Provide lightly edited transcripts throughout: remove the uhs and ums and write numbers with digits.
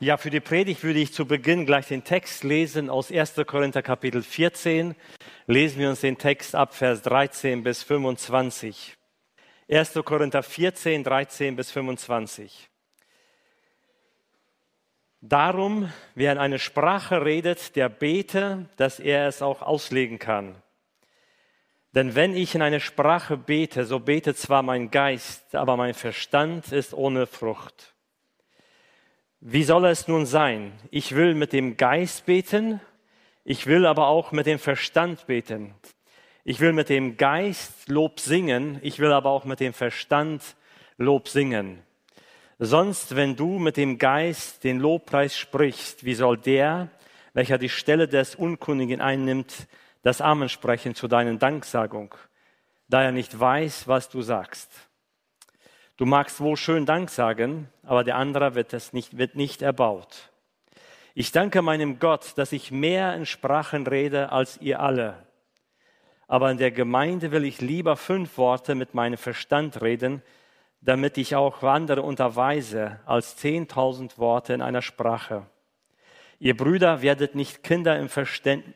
Ja, für die Predigt würde ich zu Beginn gleich den Text lesen aus 1. Korinther Kapitel 14. Lesen wir uns den Text ab Vers 13 bis 25. 1. Korinther 14, 13 bis 25. Darum, wer in eine Sprache redet, der bete, dass er es auch auslegen kann. Denn wenn ich in eine Sprache bete, so betet zwar mein Geist, aber mein Verstand ist ohne Frucht. Wie soll es nun sein? Ich will mit dem Geist beten, ich will aber auch mit dem Verstand beten. Ich will mit dem Geist Lob singen, ich will aber auch mit dem Verstand Lob singen. Sonst, wenn du mit dem Geist den Lobpreis sprichst, wie soll der, welcher die Stelle des Unkundigen einnimmt, das Amen sprechen zu deiner Danksagung, da er nicht weiß, was du sagst? Du magst wohl schön Dank sagen, aber der andere wird nicht erbaut. Ich danke meinem Gott, dass ich mehr in Sprachen rede als ihr alle. Aber in der Gemeinde will ich lieber 5 Worte mit meinem Verstand reden, damit ich auch andere unterweise, als 10.000 Worte in einer Sprache. Ihr Brüder, werdet nicht Kinder im Verständnis,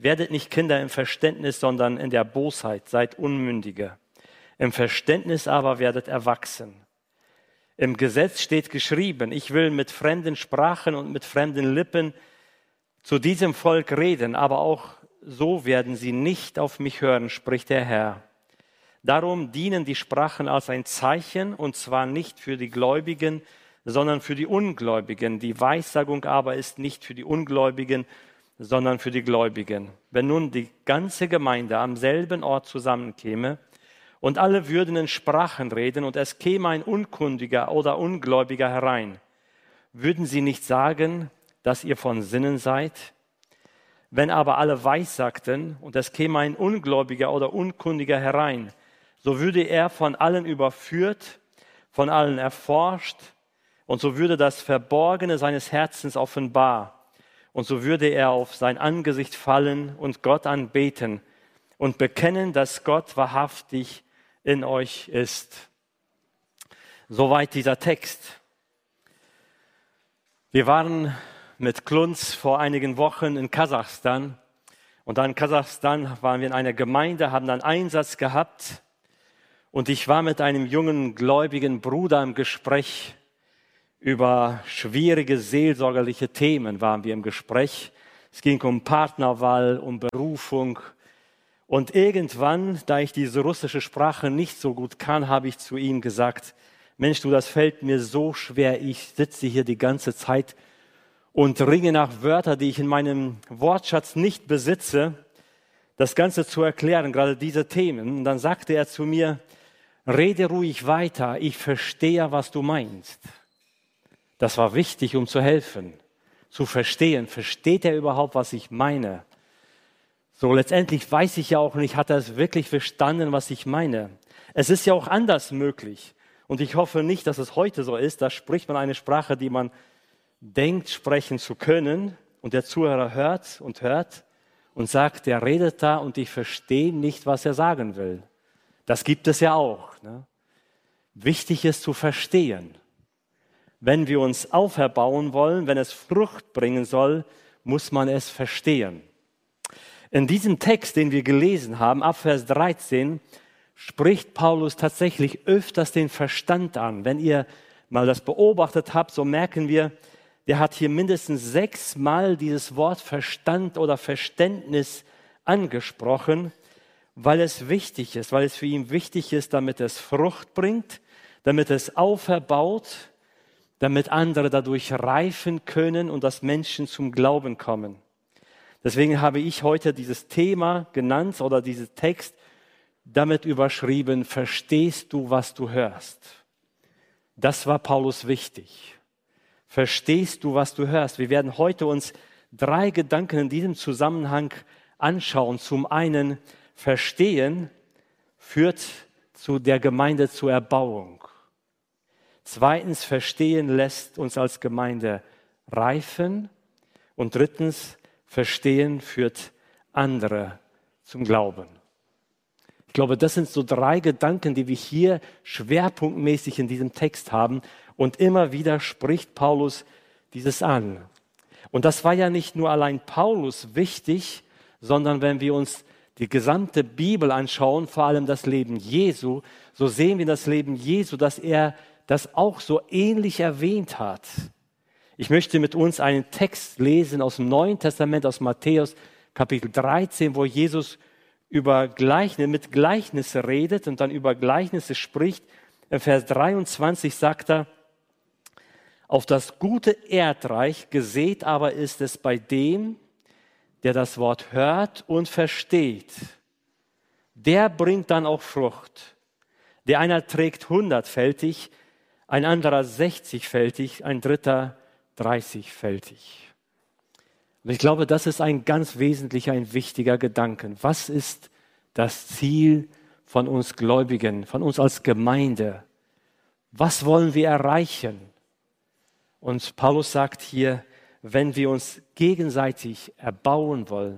sondern in der Bosheit, seid Unmündige. Im Verständnis aber werdet erwachsen. Im Gesetz steht geschrieben, ich will mit fremden Sprachen und mit fremden Lippen zu diesem Volk reden, aber auch so werden sie nicht auf mich hören, spricht der Herr. Darum dienen die Sprachen als ein Zeichen, und zwar nicht für die Gläubigen, sondern für die Ungläubigen. Die Weissagung aber ist nicht für die Ungläubigen, sondern für die Gläubigen. Wenn nun die ganze Gemeinde am selben Ort zusammenkäme und alle würden in Sprachen reden und es käme ein Unkundiger oder Ungläubiger herein, würden sie nicht sagen, dass ihr von Sinnen seid? Wenn aber alle weissagten und es käme ein Ungläubiger oder Unkundiger herein, so würde er von allen überführt, von allen erforscht, und so würde das Verborgene seines Herzens offenbar. Und so würde er auf sein Angesicht fallen und Gott anbeten und bekennen, dass Gott wahrhaftig in euch ist. Soweit dieser Text. Wir waren mit Klunz vor einigen Wochen in Kasachstan. Und dann in Kasachstan waren wir in einer Gemeinde, haben dann Einsatz gehabt. Und ich war mit einem jungen, gläubigen Bruder im Gespräch. Über schwierige seelsorgerliche Themen waren wir im Gespräch. Es ging um Partnerwahl, um Berufung. Und irgendwann, da ich diese russische Sprache nicht so gut kann, habe ich zu ihm gesagt, Mensch, du, das fällt mir so schwer. Ich sitze hier die ganze Zeit und ringe nach Wörtern, die ich in meinem Wortschatz nicht besitze, das Ganze zu erklären, gerade diese Themen. Und dann sagte er zu mir, rede ruhig weiter, ich verstehe, was du meinst. Das war wichtig, um zu helfen, zu verstehen. Versteht er überhaupt, was ich meine? So, letztendlich weiß ich ja auch nicht, hat er es wirklich verstanden, was ich meine? Es ist ja auch anders möglich. Und ich hoffe nicht, dass es heute so ist. Da spricht man eine Sprache, die man denkt, sprechen zu können. Und der Zuhörer hört und sagt, der redet da und ich verstehe nicht, was er sagen will. Das gibt es ja auch. Ne? Wichtig ist zu verstehen. Wenn wir uns auferbauen wollen, wenn es Frucht bringen soll, muss man es verstehen. In diesem Text, den wir gelesen haben, ab Vers 13, spricht Paulus tatsächlich öfters den Verstand an. Wenn ihr mal das beobachtet habt, so merken wir, der hat hier mindestens 6 Mal dieses Wort Verstand oder Verständnis angesprochen, weil es wichtig ist, weil es für ihn wichtig ist, damit es Frucht bringt, damit es auferbaut, damit andere dadurch reifen können und dass Menschen zum Glauben kommen. Deswegen habe ich heute dieses Thema genannt oder diesen Text damit überschrieben, verstehst du, was du hörst? Das war Paulus wichtig. Verstehst du, was du hörst? Wir werden heute uns 3 Gedanken in diesem Zusammenhang anschauen. Zum einen, Verstehen führt zu der Gemeinde zur Erbauung. Zweitens, Verstehen lässt uns als Gemeinde reifen. Und drittens, Verstehen führt andere zum Glauben. Ich glaube, das sind so 3 Gedanken, die wir hier schwerpunktmäßig in diesem Text haben. Und immer wieder spricht Paulus dieses an. Und das war ja nicht nur allein Paulus wichtig, sondern wenn wir uns die gesamte Bibel anschauen, vor allem das Leben Jesu, so sehen wir das Leben Jesu, dass er das auch so ähnlich erwähnt hat. Ich möchte mit uns einen Text lesen aus dem Neuen Testament, aus Matthäus Kapitel 13, wo Jesus mit Gleichnissen redet und dann über Gleichnisse spricht. In Vers 23 sagt er, auf das gute Erdreich gesät aber ist es bei dem, der das Wort hört und versteht. Der bringt dann auch Frucht. Der einer trägt 100-fältig, ein anderer 60-fältig, ein dritter 30-fältig. Und ich glaube, das ist ein ganz wesentlicher, ein wichtiger Gedanke. Was ist das Ziel von uns Gläubigen, von uns als Gemeinde? Was wollen wir erreichen? Und Paulus sagt hier, wenn wir uns gegenseitig erbauen wollen,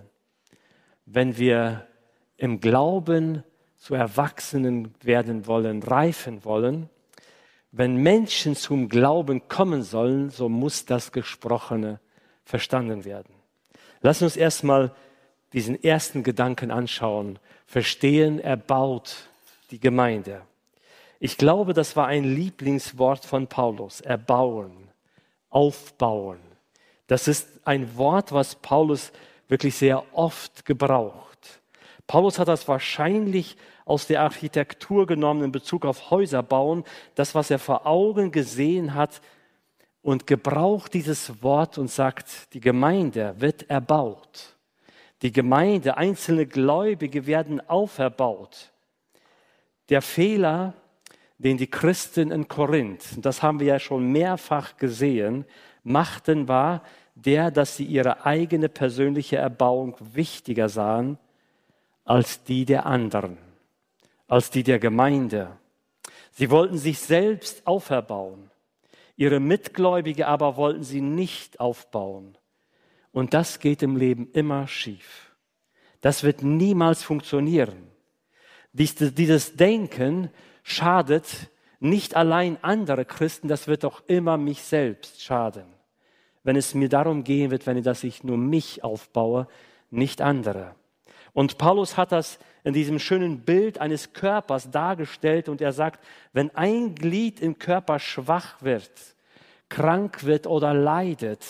wenn wir im Glauben zu Erwachsenen werden wollen, reifen wollen, wenn Menschen zum Glauben kommen sollen, so muss das Gesprochene verstanden werden. Lass uns erstmal diesen ersten Gedanken anschauen. Verstehen, erbaut die Gemeinde. Ich glaube, das war ein Lieblingswort von Paulus. Erbauen, aufbauen. Das ist ein Wort, was Paulus wirklich sehr oft gebraucht. Paulus hat das wahrscheinlich aus der Architektur genommen in Bezug auf Häuser bauen, das, was er vor Augen gesehen hat, und gebraucht dieses Wort und sagt, die Gemeinde wird erbaut. Die Gemeinde, einzelne Gläubige werden auferbaut. Der Fehler, den die Christen in Korinth, das haben wir ja schon mehrfach gesehen, machten, war der, dass sie ihre eigene persönliche Erbauung wichtiger sahen als die der anderen, als die der Gemeinde. Sie wollten sich selbst auferbauen. Ihre Mitgläubige aber wollten sie nicht aufbauen. Und das geht im Leben immer schief. Das wird niemals funktionieren. Dieses Denken schadet nicht allein andere Christen, das wird auch immer mich selbst schaden. Wenn es mir darum gehen wird, dass ich nur mich aufbaue, nicht andere. Und Paulus hat das in diesem schönen Bild eines Körpers dargestellt und er sagt, wenn ein Glied im Körper schwach wird, krank wird oder leidet,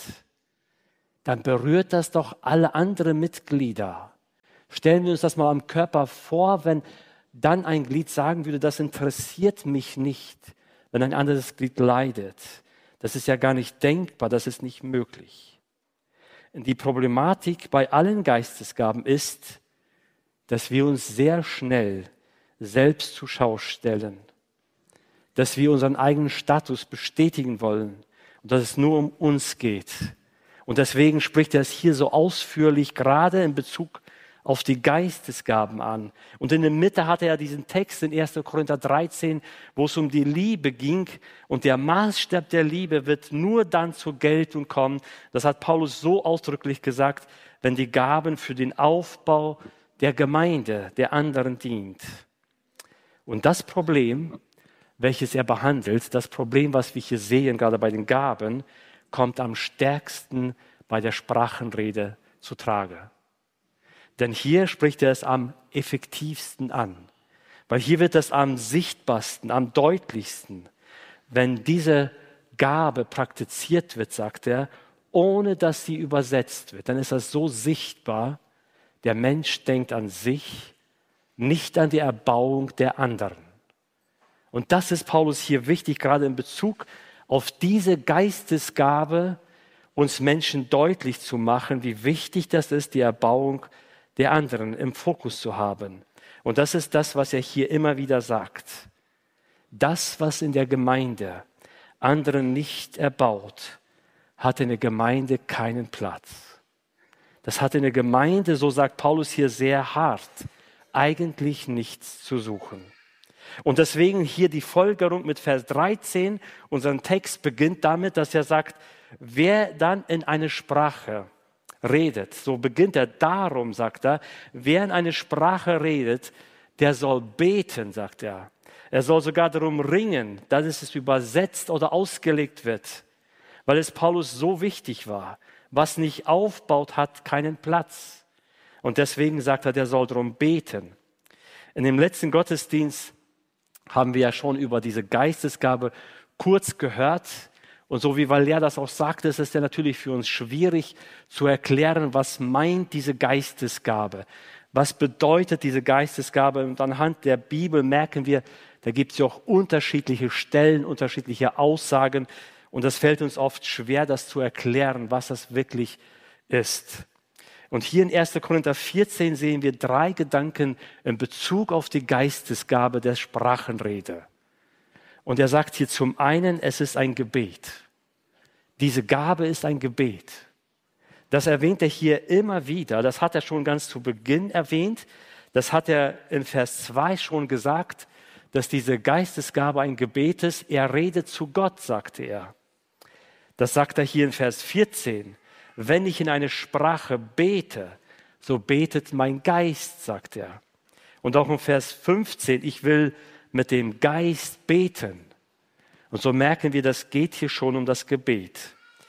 dann berührt das doch alle anderen Mitglieder. Stellen wir uns das mal am Körper vor, wenn dann ein Glied sagen würde, das interessiert mich nicht, wenn ein anderes Glied leidet. Das ist ja gar nicht denkbar, das ist nicht möglich. Die Problematik bei allen Geistesgaben ist, dass wir uns sehr schnell selbst zur Schau stellen, dass wir unseren eigenen Status bestätigen wollen und dass es nur um uns geht. Und deswegen spricht er es hier so ausführlich, gerade in Bezug auf die Geistesgaben an. Und in der Mitte hatte er diesen Text in 1. Korinther 13, wo es um die Liebe ging. Und der Maßstab der Liebe wird nur dann zur Geltung kommen. Das hat Paulus so ausdrücklich gesagt, wenn die Gaben für den Aufbau der Gemeinde, der anderen dient. Und das Problem, welches er behandelt, das Problem, was wir hier sehen, gerade bei den Gaben, kommt am stärksten bei der Sprachenrede zu Trage. Denn hier spricht er es am effektivsten an, weil hier wird es am sichtbarsten, am deutlichsten, wenn diese Gabe praktiziert wird, sagt er, ohne dass sie übersetzt wird. Dann ist das so sichtbar, der Mensch denkt an sich, nicht an die Erbauung der anderen. Und das ist Paulus hier wichtig, gerade in Bezug auf diese Geistesgabe, uns Menschen deutlich zu machen, wie wichtig das ist, die Erbauung der anderen im Fokus zu haben. Und das ist das, was er hier immer wieder sagt. Das, was in der Gemeinde anderen nicht erbaut, hat in der Gemeinde keinen Platz. Das hat in der Gemeinde, so sagt Paulus hier sehr hart, eigentlich nichts zu suchen. Und deswegen hier die Folgerung mit Vers 13. Unser Text beginnt damit, dass er sagt, wer dann in eine Sprache redet, so beginnt er darum, sagt er, wer in eine Sprache redet, der soll beten, sagt er. Er soll sogar darum ringen, dass es übersetzt oder ausgelegt wird. weil es Paulus so wichtig war. Was nicht aufbaut, hat keinen Platz. Und deswegen sagt er, der soll darum beten. In dem letzten Gottesdienst haben wir ja schon über diese Geistesgabe kurz gehört. Und so wie Valère das auch sagte, ist es ja natürlich für uns schwierig zu erklären, was meint diese Geistesgabe. Was bedeutet diese Geistesgabe? Und anhand der Bibel merken wir, da gibt es ja auch unterschiedliche Stellen, unterschiedliche Aussagen. Und das fällt uns oft schwer, das zu erklären, was das wirklich ist. Und hier in 1. Korinther 14 sehen wir 3 Gedanken in Bezug auf die Geistesgabe der Sprachenrede. Und er sagt hier zum einen, es ist ein Gebet. Diese Gabe ist ein Gebet. Das erwähnt er hier immer wieder. Das hat er schon ganz zu Beginn erwähnt. Das hat er in Vers 2 schon gesagt, dass diese Geistesgabe ein Gebet ist. Er redet zu Gott, sagte er. Das sagt er hier in Vers 14. Wenn ich in eine Sprache bete, so betet mein Geist, sagt er. Und auch in Vers 15, ich will mit dem Geist beten. Und so merken wir, das geht hier schon um das Gebet.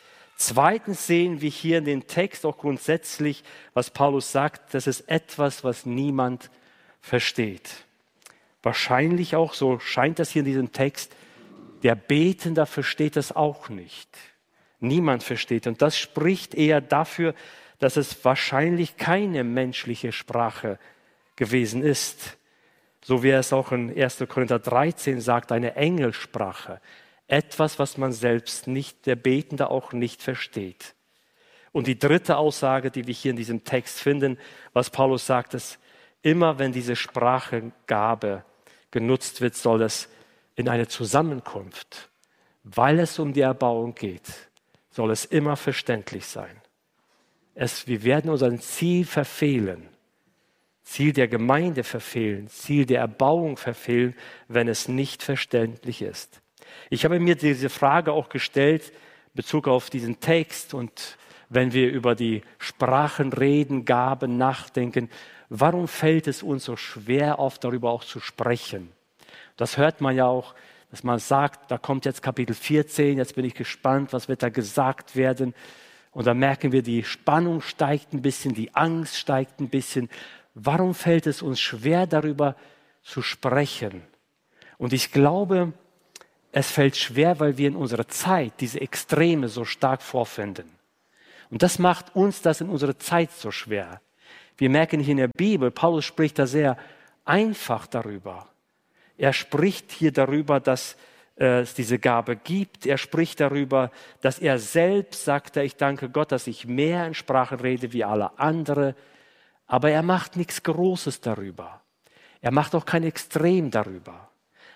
Zweitens sehen wir hier in den Text auch grundsätzlich, was Paulus sagt, das ist etwas, was niemand versteht. Wahrscheinlich auch, so scheint das hier in diesem Text, der Betende versteht das auch nicht. Niemand versteht. Und das spricht eher dafür, dass es wahrscheinlich keine menschliche Sprache gewesen ist. So wie er es auch in 1. Korinther 13 sagt, eine Engelsprache. Etwas, was man selbst nicht, der Betende auch nicht versteht. Und die dritte Aussage, die wir hier in diesem Text finden, was Paulus sagt, ist, immer wenn diese Sprachengabe genutzt wird, soll es in eine Zusammenkunft, weil es um die Erbauung geht, soll es immer verständlich sein. Wir werden unser Ziel verfehlen, Ziel der Gemeinde verfehlen, Ziel der Erbauung verfehlen, wenn es nicht verständlich ist. Ich habe mir diese Frage auch gestellt, in Bezug auf diesen Text und wenn wir über die Sprachenreden, Gaben nachdenken, warum fällt es uns so schwer, oft darüber auch zu sprechen? Das hört man ja auch, dass man sagt, da kommt jetzt Kapitel 14, jetzt bin ich gespannt, was wird da gesagt werden. Und da merken wir, die Spannung steigt ein bisschen, die Angst steigt ein bisschen. Warum fällt es uns schwer, darüber zu sprechen? Und ich glaube, es fällt schwer, weil wir in unserer Zeit diese Extreme so stark vorfinden. Und das macht uns das in unserer Zeit so schwer. Wir merken hier in der Bibel, Paulus spricht da sehr einfach darüber. Er spricht hier darüber, dass es diese Gabe gibt. Er spricht darüber, dass er selbst sagte, ich danke Gott, dass ich mehr in Sprachen rede wie alle anderen. Aber er macht nichts Großes darüber. Er macht auch kein Extrem darüber.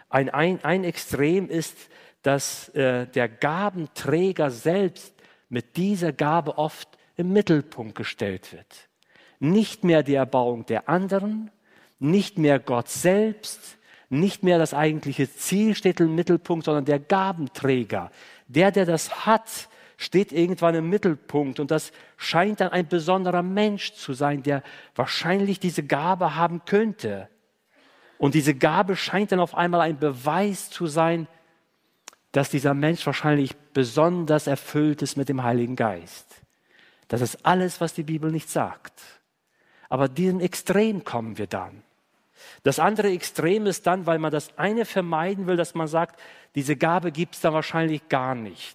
Ein Extrem ist, dass der Gabenträger selbst mit dieser Gabe oft im Mittelpunkt gestellt wird. Nicht mehr die Erbauung der anderen, nicht mehr Gott selbst, nicht mehr das eigentliche Ziel steht im Mittelpunkt, sondern der Gabenträger. Der das hat, steht irgendwann im Mittelpunkt und das scheint dann ein besonderer Mensch zu sein, der wahrscheinlich diese Gabe haben könnte. Und diese Gabe scheint dann auf einmal ein Beweis zu sein, dass dieser Mensch wahrscheinlich besonders erfüllt ist mit dem Heiligen Geist. Das ist alles, was die Bibel nicht sagt. Aber diesem Extrem kommen wir dann. Das andere Extrem ist dann, weil man das eine vermeiden will, dass man sagt, diese Gabe gibt es da wahrscheinlich gar nicht.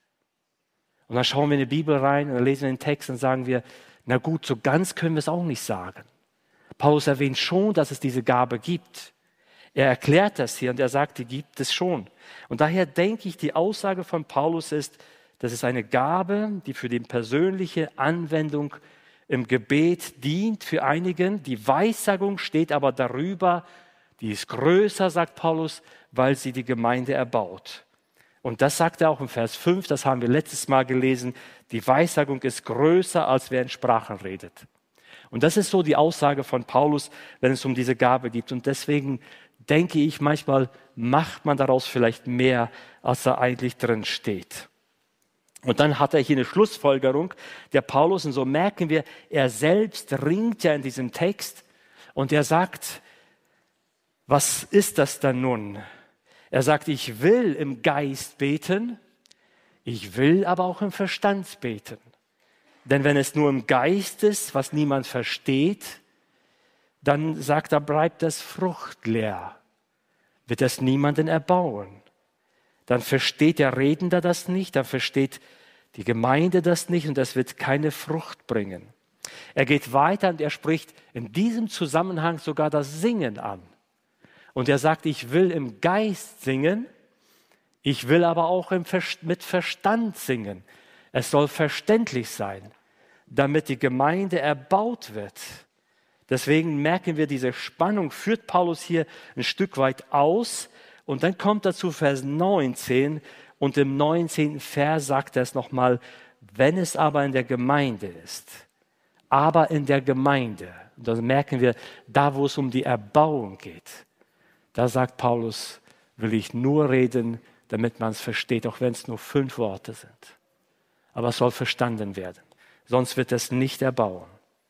Und dann schauen wir in die Bibel rein und lesen den Text und sagen wir, na gut, so ganz können wir es auch nicht sagen. Paulus erwähnt schon, dass es diese Gabe gibt. Er erklärt das hier und er sagt, die gibt es schon. Und daher denke ich, die Aussage von Paulus ist, das ist eine Gabe, die für die persönliche Anwendung im Gebet dient für einigen. Die Weissagung steht aber darüber, die ist größer, sagt Paulus, weil sie die Gemeinde erbaut. Und das sagt er auch im Vers 5, das haben wir letztes Mal gelesen, die Weissagung ist größer, als wer in Sprachen redet. Und das ist so die Aussage von Paulus, wenn es um diese Gabe geht. Und deswegen denke ich, manchmal macht man daraus vielleicht mehr, als da eigentlich drin steht. Und dann hat er hier eine Schlussfolgerung, der Paulus, und so merken wir, er selbst ringt ja in diesem Text und er sagt, was ist das dann nun? Er sagt, ich will im Geist beten, Ich will aber auch im Verstand beten. Denn wenn es nur im Geist ist, was niemand versteht, dann sagt er, bleibt das fruchtleer, wird es niemanden erbauen. Dann versteht der Redender das nicht, dann versteht die Gemeinde das nicht und das wird keine Frucht bringen. Er geht weiter und er spricht in diesem Zusammenhang sogar das Singen an. Und er sagt, ich will im Geist singen, ich will aber auch mit Verstand singen. Es soll verständlich sein, damit die Gemeinde erbaut wird. Deswegen merken wir, diese Spannung führt Paulus hier ein Stück weit aus. Und dann kommt er zu Vers 19 und im 19. Vers sagt er es nochmal, wenn es aber in der Gemeinde ist, aber in der Gemeinde, und dann merken wir, da wo es um die Erbauung geht, da sagt Paulus, will ich nur reden, damit man es versteht, auch wenn es nur 5 Worte sind. Aber es soll verstanden werden, sonst wird es nicht erbauen.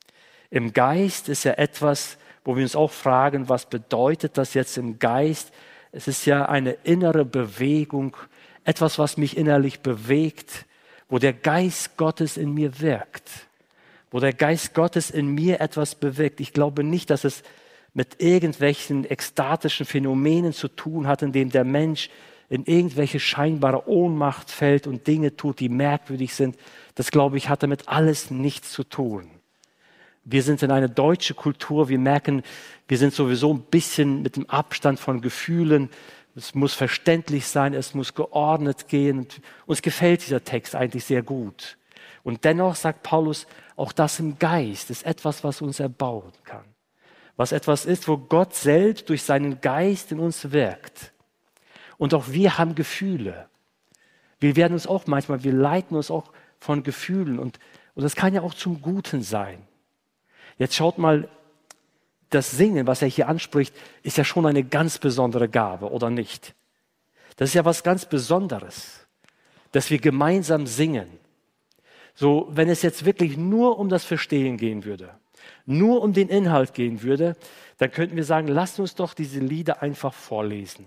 Im Geist ist ja etwas, wo wir uns auch fragen, was bedeutet das jetzt im Geist? Es ist ja eine innere Bewegung, etwas, was mich innerlich bewegt, wo der Geist Gottes in mir wirkt, wo der Geist Gottes in mir etwas bewirkt. Ich glaube nicht, dass es mit irgendwelchen ekstatischen Phänomenen zu tun hat, in dem der Mensch in irgendwelche scheinbare Ohnmacht fällt und Dinge tut, die merkwürdig sind. Das, glaube ich, hat damit alles nichts zu tun. Wir sind in einer deutschen Kultur, wir merken, wir sind sowieso ein bisschen mit dem Abstand von Gefühlen. Es muss verständlich sein, es muss geordnet gehen. Und uns gefällt dieser Text eigentlich sehr gut. Und dennoch sagt Paulus, auch das im Geist ist etwas, was uns erbauen kann. Was etwas ist, wo Gott selbst durch seinen Geist in uns wirkt. Und auch wir haben Gefühle. Wir werden uns auch manchmal, wir leiten uns auch von Gefühlen. Und das kann ja auch zum Guten sein. Jetzt schaut mal, das Singen, was er hier anspricht, ist ja schon eine ganz besondere Gabe, oder nicht? Das ist ja was ganz Besonderes, dass wir gemeinsam singen. So, wenn es jetzt wirklich nur um das Verstehen gehen würde, nur um den Inhalt gehen würde, dann könnten wir sagen, lasst uns doch diese Lieder einfach vorlesen.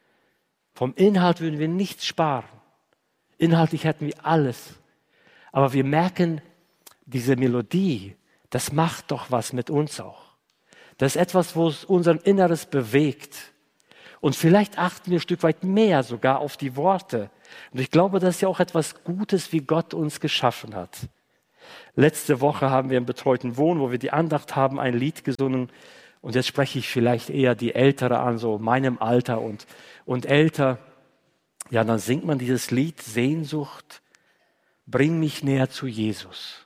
Vom Inhalt würden wir nichts sparen. Inhaltlich hätten wir alles. Aber wir merken, diese Melodie, das macht doch was mit uns auch. Das ist etwas, wo es unser Inneres bewegt. Und vielleicht achten wir ein Stück weit mehr sogar auf die Worte. Und ich glaube, das ist ja auch etwas Gutes, wie Gott uns geschaffen hat. Letzte Woche haben wir im betreuten Wohnen, wo wir die Andacht haben, ein Lied gesungen. Und jetzt spreche ich vielleicht eher die Ältere an, so meinem Alter und älter. Ja, dann singt man dieses Lied, Sehnsucht, bring mich näher zu Jesus.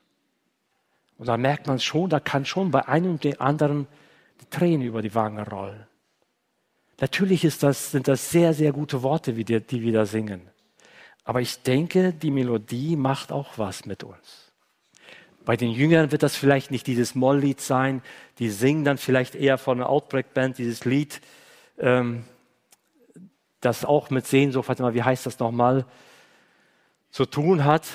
Und dann merkt man schon, da kann schon bei einem und dem anderen die Tränen über die Wangen rollen. Natürlich sind das sehr, sehr gute Worte, die wir da singen. Aber ich denke, die Melodie macht auch was mit uns. Bei den Jüngern wird das vielleicht nicht dieses Molllied sein. Die singen dann vielleicht eher von einer Outbreak-Band dieses Lied, das auch mit Sehnsucht, warte mal, wie heißt das nochmal, zu tun hat.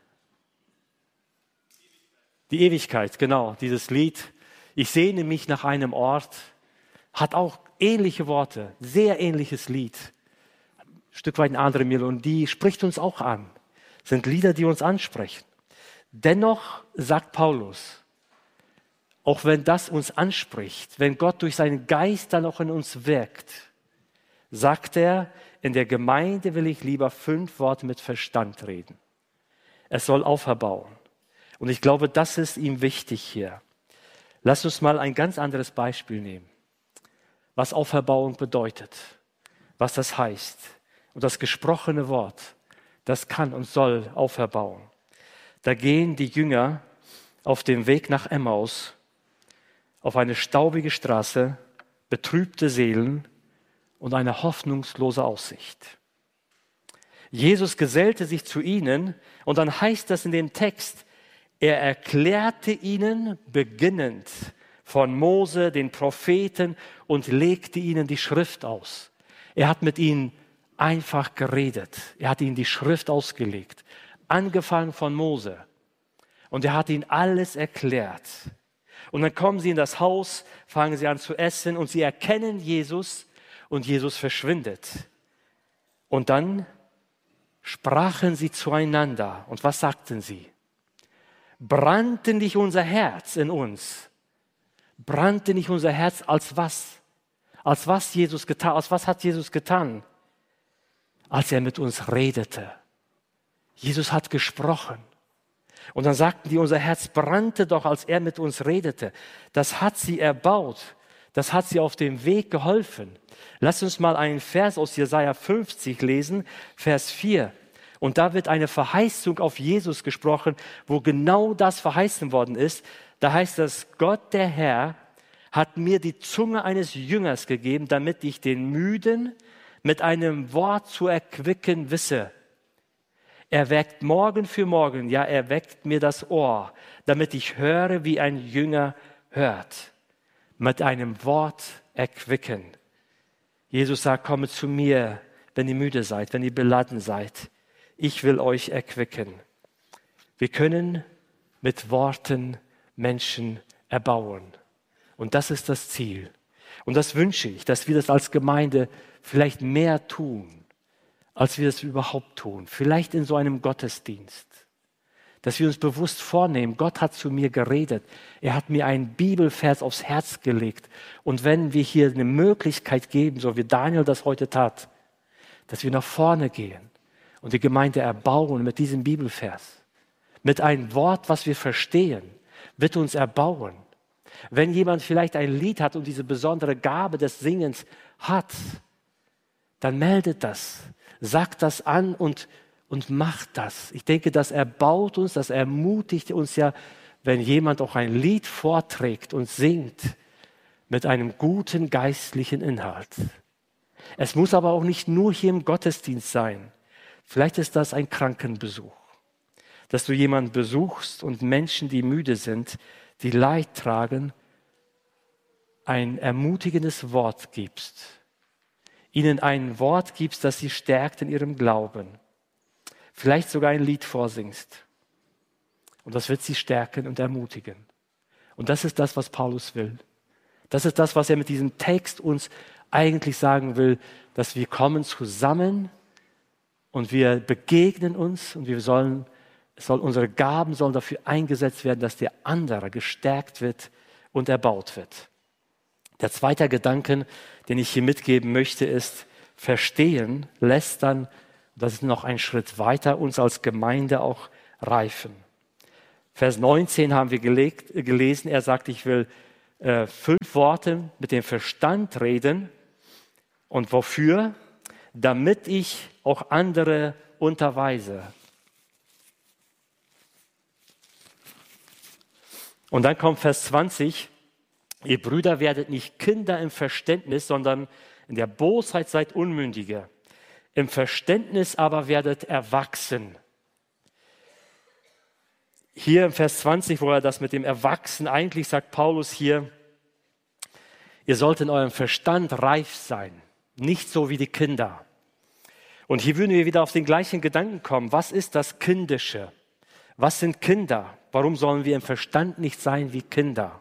Die Ewigkeit, genau, dieses Lied. Ich sehne mich nach einem Ort, hat auch ähnliche Worte, sehr ähnliches Lied. Ein Stück weit eine andere Melodie, spricht uns auch an. Sind Lieder, die uns ansprechen. Dennoch sagt Paulus, auch wenn das uns anspricht, wenn Gott durch seinen Geist dann auch in uns wirkt, sagt er, in der Gemeinde will ich lieber 5 Worte mit Verstand reden. Es soll auferbauen. Und ich glaube, das ist ihm wichtig hier. Lass uns mal ein ganz anderes Beispiel nehmen, was Auferbauung bedeutet, was das heißt. Und das gesprochene Wort, das kann und soll auferbauen. Da gehen die Jünger auf dem Weg nach Emmaus auf eine staubige Straße, betrübte Seelen und eine hoffnungslose Aussicht. Jesus gesellte sich zu ihnen und dann heißt das in dem Text, er erklärte ihnen beginnend von Mose, den Propheten und legte ihnen die Schrift aus. Er hat mit ihnen einfach geredet. Er hat ihnen die Schrift ausgelegt, angefangen von Mose. Und er hat ihnen alles erklärt. Und dann kommen sie in das Haus, fangen sie an zu essen und sie erkennen Jesus und Jesus verschwindet. Und dann sprachen sie zueinander. Und was sagten sie? Brannte nicht unser Herz in uns? Brannte nicht unser Herz als was? Als was Jesus getan? Als was hat Jesus getan? Als er mit uns redete. Jesus hat gesprochen. Und dann sagten die, unser Herz brannte doch, als er mit uns redete. Das hat sie erbaut. Das hat sie auf dem Weg geholfen. Lasst uns mal einen Vers aus Jesaja 50 lesen, Vers 4. Und da wird eine Verheißung auf Jesus gesprochen, wo genau das verheißen worden ist. Da heißt es, Gott der Herr hat mir die Zunge eines Jüngers gegeben, damit ich den Müden mit einem Wort zu erquicken wisse. Er weckt Morgen für Morgen, ja, er weckt mir das Ohr, damit ich höre, wie ein Jünger hört. Mit einem Wort erquicken. Jesus sagt, komme zu mir, wenn ihr müde seid, wenn ihr beladen seid. Ich will euch erquicken. Wir können mit Worten Menschen erbauen. Und das ist das Ziel. Und das wünsche ich, dass wir das als Gemeinde vielleicht mehr tun, als wir es überhaupt tun. Vielleicht in so einem Gottesdienst. Dass wir uns bewusst vornehmen, Gott hat zu mir geredet. Er hat mir einen Bibelvers aufs Herz gelegt. Und wenn wir hier eine Möglichkeit geben, so wie Daniel das heute tat, dass wir nach vorne gehen und die Gemeinde erbauen mit diesem Bibelvers, mit einem Wort, was wir verstehen, wird uns erbauen. Wenn jemand vielleicht ein Lied hat und diese besondere Gabe des Singens hat, dann meldet das, sagt das an und macht das. Ich denke, das erbaut uns, das ermutigt uns ja, wenn jemand auch ein Lied vorträgt und singt mit einem guten geistlichen Inhalt. Es muss aber auch nicht nur hier im Gottesdienst sein. Vielleicht ist das ein Krankenbesuch, dass du jemanden besuchst und Menschen, die müde sind, die Leid tragen, ein ermutigendes Wort gibst. Ihnen ein Wort gibst, das sie stärkt in ihrem Glauben. Vielleicht sogar ein Lied vorsingst. Und das wird sie stärken und ermutigen. Und das ist das, was Paulus will. Das ist das, was er mit diesem Text uns eigentlich sagen will, dass wir kommen zusammen und wir begegnen uns und unsere Gaben sollen dafür eingesetzt werden, dass der andere gestärkt wird und erbaut wird. Der zweite Gedanke, den ich hier mitgeben möchte, ist, verstehen lässt dann, das ist noch ein Schritt weiter, uns als Gemeinde auch reifen. Vers 19 haben wir gelesen, er sagt, ich will 5 Worte mit dem Verstand reden. Und wofür? Damit ich auch andere unterweise. Und dann kommt Vers 20, ihr Brüder werdet nicht Kinder im Verständnis, sondern in der Bosheit seid Unmündige. Im Verständnis aber werdet erwachsen. Hier im Vers 20, wo er das mit dem Erwachsen, eigentlich sagt Paulus hier, ihr sollt in eurem Verstand reif sein, nicht so wie die Kinder. Und hier würden wir wieder auf den gleichen Gedanken kommen. Was ist das Kindische? Was sind Kinder? Warum sollen wir im Verstand nicht sein wie Kinder?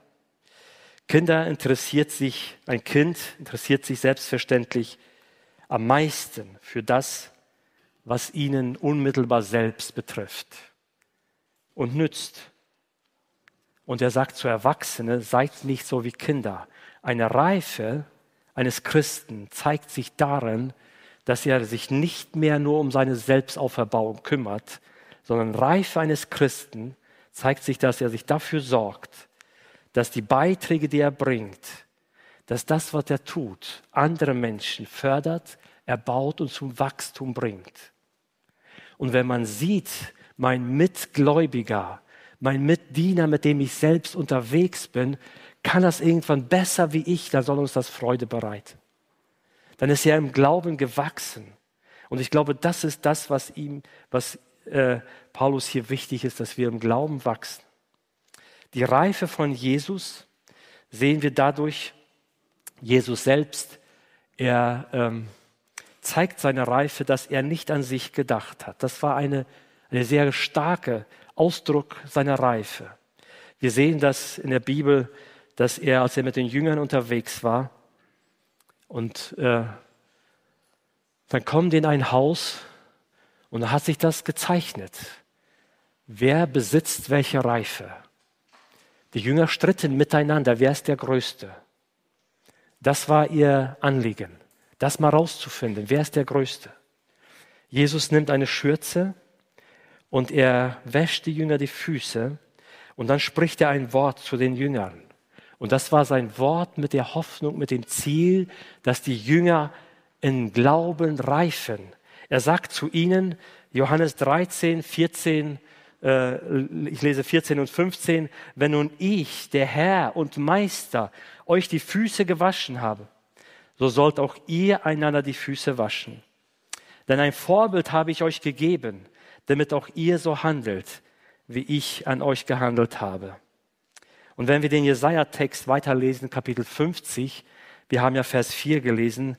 Ein Kind interessiert sich selbstverständlich am meisten für das, was ihnen unmittelbar selbst betrifft und nützt. Und er sagt zu Erwachsenen, seid nicht so wie Kinder. Eine Reife eines Christen zeigt sich darin, dass er sich nicht mehr nur um seine Selbstauferbauung kümmert, sondern Reife eines Christen zeigt sich, dass er sich dafür sorgt, dass die Beiträge, die er bringt, dass das, was er tut, andere Menschen fördert, erbaut und zum Wachstum bringt. Und wenn man sieht, mein Mitgläubiger, mein Mitdiener, mit dem ich selbst unterwegs bin, kann das irgendwann besser wie ich, dann soll uns das Freude bereiten. Dann ist er im Glauben gewachsen. Und ich glaube, das ist das, was Paulus hier wichtig ist, dass wir im Glauben wachsen. Die Reife von Jesus sehen wir dadurch, Jesus selbst, er zeigt seine Reife, dass er nicht an sich gedacht hat. Das war eine sehr starke Ausdruck seiner Reife. Wir sehen das in der Bibel, dass er, als er mit den Jüngern unterwegs war, und dann kommen die in ein Haus Und da hat sich das gezeichnet. Wer besitzt welche Reife? Die Jünger stritten miteinander, wer ist der Größte? Das war ihr Anliegen, das mal rauszufinden, wer ist der Größte? Jesus nimmt eine Schürze und er wäscht die Jünger die Füße und dann spricht er ein Wort zu den Jüngern. Und das war sein Wort mit der Hoffnung, mit dem Ziel, dass die Jünger in Glauben reifen. Er sagt zu ihnen, Johannes 13, 14, ich lese 14 und 15, wenn nun ich, der Herr und Meister, euch die Füße gewaschen habe, so sollt auch ihr einander die Füße waschen. Denn ein Vorbild habe ich euch gegeben, damit auch ihr so handelt, wie ich an euch gehandelt habe. Und wenn wir den Jesaja-Text weiterlesen, Kapitel 50, wir haben ja Vers 4 gelesen,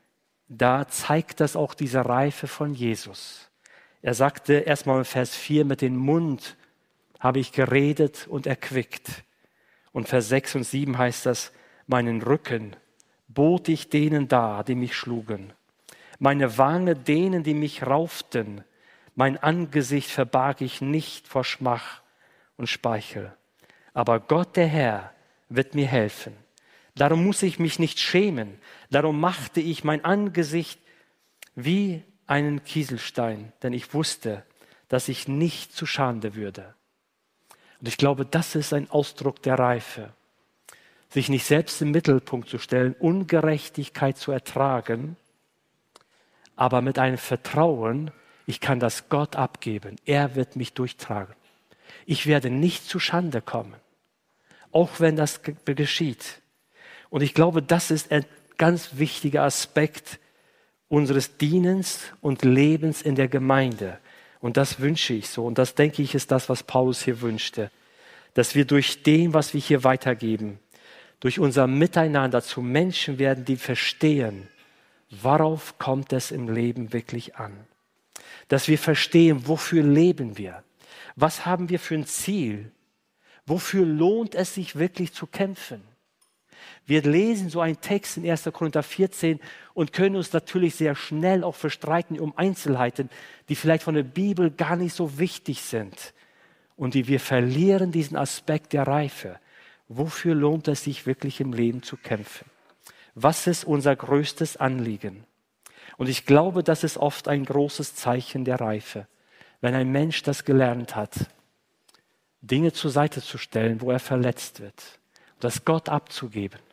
da zeigt das auch diese Reife von Jesus. Er sagte erstmal in Vers 4, mit dem Mund habe ich geredet und erquickt. Und Vers 6 und 7 heißt das, meinen Rücken bot ich denen dar, die mich schlugen. Meine Wange denen, die mich rauften. Mein Angesicht verbarg ich nicht vor Schmach und Speichel. Aber Gott, der Herr, wird mir helfen. Darum muss ich mich nicht schämen. Darum machte ich mein Angesicht wie einen Kieselstein, denn ich wusste, dass ich nicht zu Schande würde. Und ich glaube, das ist ein Ausdruck der Reife. Sich nicht selbst im Mittelpunkt zu stellen, Ungerechtigkeit zu ertragen, aber mit einem Vertrauen, ich kann das Gott abgeben. Er wird mich durchtragen. Ich werde nicht zu Schande kommen, auch wenn das geschieht. Und ich glaube, das ist ein ganz wichtiger Aspekt unseres Dienens und Lebens in der Gemeinde. Und das wünsche ich so. Und das, denke ich, ist das, was Paulus hier wünschte. Dass wir durch dem, was wir hier weitergeben, durch unser Miteinander zu Menschen werden, die verstehen, worauf kommt es im Leben wirklich an. Dass wir verstehen, wofür leben wir? Was haben wir für ein Ziel? Wofür lohnt es sich wirklich zu kämpfen? Wir lesen so einen Text in 1. Korinther 14 und können uns natürlich sehr schnell auch verstreiten um Einzelheiten, die vielleicht von der Bibel gar nicht so wichtig sind und wir verlieren diesen Aspekt der Reife. Wofür lohnt es sich wirklich im Leben zu kämpfen? Was ist unser größtes Anliegen? Und ich glaube, das ist oft ein großes Zeichen der Reife, wenn ein Mensch das gelernt hat, Dinge zur Seite zu stellen, wo er verletzt wird, das Gott abzugeben